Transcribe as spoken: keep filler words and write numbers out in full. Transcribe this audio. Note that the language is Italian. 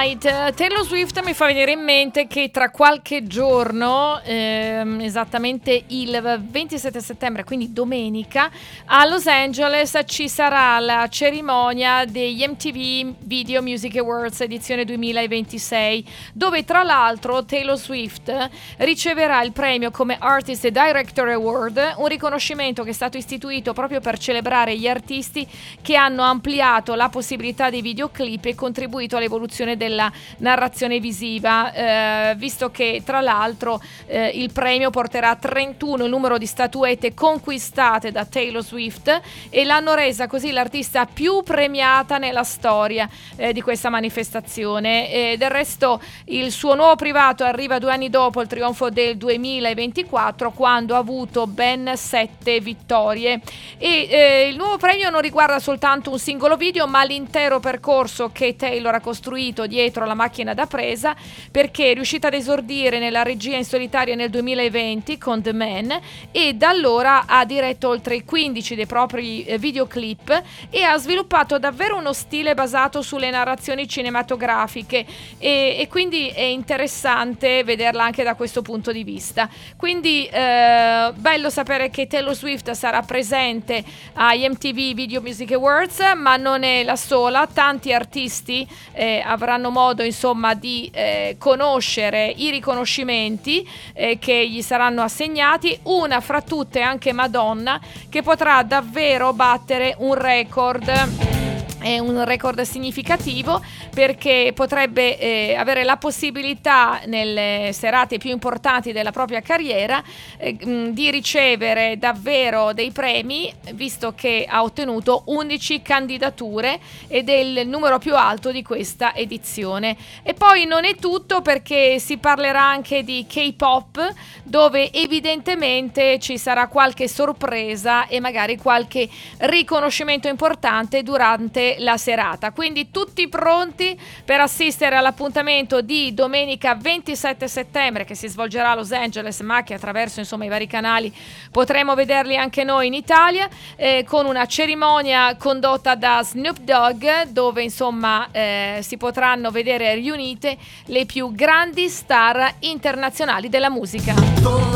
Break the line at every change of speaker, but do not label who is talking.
Night. Taylor Swift mi fa venire in mente che tra qualche giorno, ehm, esattamente il ventisette settembre, quindi domenica, a Los Angeles ci sarà la cerimonia degli M T V Video Music Awards edizione duemilaventisei, dove tra l'altro Taylor Swift riceverà il premio come Artist Director Award, un riconoscimento che è stato istituito proprio per celebrare gli artisti che hanno ampliato la possibilità dei videoclip e contribuito all'evoluzione della narrazione visiva, eh, visto che tra l'altro eh, il premio porterà a trentuno il numero di statuette conquistate da Taylor Swift e l'hanno resa così l'artista più premiata nella storia eh, di questa manifestazione. E del resto il suo nuovo privato arriva due anni dopo il trionfo del duemilaventiquattro, quando ha avuto ben sette vittorie, e eh, il nuovo premio non riguarda soltanto un singolo video ma l'intero percorso che Taylor ha costruito dietro la macchina da presa, perché è riuscita ad esordire nella regia in solitaria nel duemilaventi con The Man e da allora ha diretto oltre quindici dei propri eh, videoclip e ha sviluppato davvero uno stile basato sulle narrazioni cinematografiche e, e quindi è interessante vederla anche da questo punto di vista. Quindi eh, bello sapere che Taylor Swift sarà presente agli M T V Video Music Awards, ma non è la sola. Tanti artisti eh, avranno modo insomma di eh, conoscere i riconoscimenti eh, che gli saranno assegnati, una fra tutte anche Madonna, che potrà davvero battere un record. È un record significativo perché potrebbe eh, avere la possibilità nelle serate più importanti della propria carriera eh, mh, di ricevere davvero dei premi, visto che ha ottenuto undici candidature ed è il numero più alto di questa edizione. E poi non è tutto, perché si parlerà anche di K-pop, dove evidentemente ci sarà qualche sorpresa e magari qualche riconoscimento importante durante la serata. Quindi tutti pronti per assistere all'appuntamento di domenica ventisette settembre, che si svolgerà a Los Angeles, ma che attraverso insomma i vari canali potremo vederli anche noi in Italia, eh, con una cerimonia condotta da Snoop Dogg, dove insomma eh, si potranno vedere riunite le più grandi star internazionali della musica.